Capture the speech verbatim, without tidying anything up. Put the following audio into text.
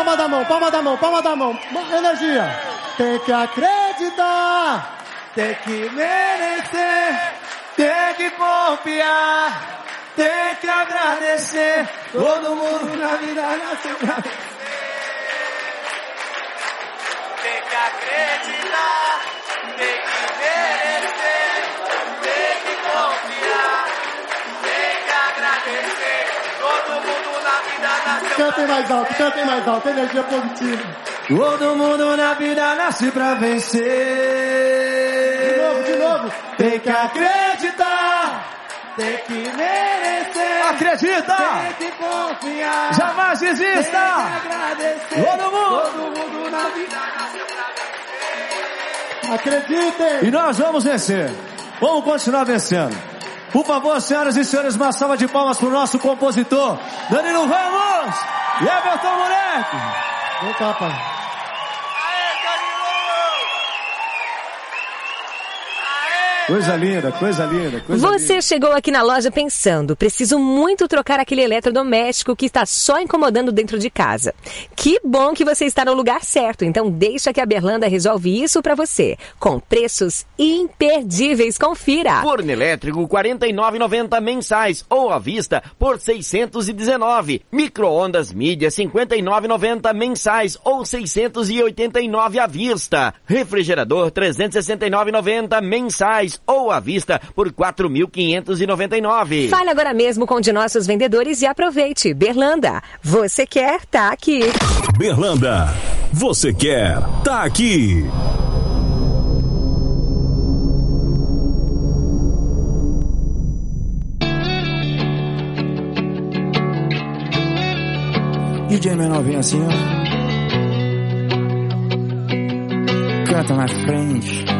palma da mão, palma da mão, palma da mão. Energia. Tem que acreditar, tem que merecer, tem que confiar, tem que agradecer. Todo mundo na vida nasceu pra vencer. Tem que acreditar, tem que merecer, tem que confiar, tem que agradecer. Todo mundo na vida nasceu. Cantem mais alto, cantem mais alto, energia positiva. Todo mundo na vida nasce pra vencer. De novo, de novo. Tem que acreditar, tem que merecer. Acredita! Tem que confiar. Jamais desista! Tem que agradecer. Todo mundo! Todo mundo na vida nasceu pra vencer. Acreditem! E nós vamos vencer. Vamos continuar vencendo. Por favor, senhoras e senhores, uma salva de palmas pro nosso compositor, Danilo Ramos e Everton Moleque. Vem cá, pai. Coisa linda, coisa linda, coisa Você linda. chegou aqui na loja pensando, preciso muito trocar aquele eletrodoméstico que está só incomodando dentro de casa. Que bom que você está no lugar certo, então deixa que a Berlanda resolve isso para você, com preços imperdíveis, confira. Forno elétrico quarenta e nove reais e noventa centavos mensais ou à vista por seiscentos e dezenove. Micro-ondas mídia cinquenta e nove reais e noventa centavos mensais ou seiscentos e oitenta e nove à vista. Refrigerador trezentos e sessenta e nove reais e noventa centavos mensais ou à vista por quatro mil quinhentos e noventa e nove. Fale agora mesmo com um de nossos vendedores e aproveite. Berlanda, você quer, tá aqui. Berlanda, você quer, tá aqui. D J mais novinho assim, ó. Canta na frente.